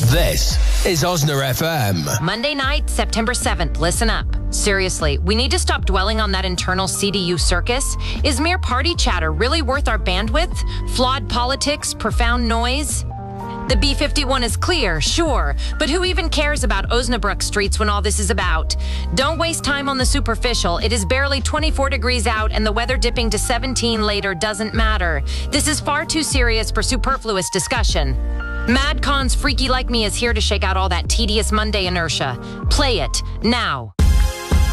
This is Osna FM. Monday night, September 7th. Listen up. Seriously, we need to stop dwelling on that internal CDU circus. Is mere party chatter really worth our bandwidth? Flawed politics, profound noise? The B-51 is clear, sure, but who even cares about Osnabrück streets when all this is about? Don't waste time on the superficial. It is barely 24 degrees out, and the weather dipping to 17 later doesn't matter. This is far too serious for superfluous discussion. MadCon's Freaky Like Me is here to shake out all that tedious Monday inertia. Play it, now.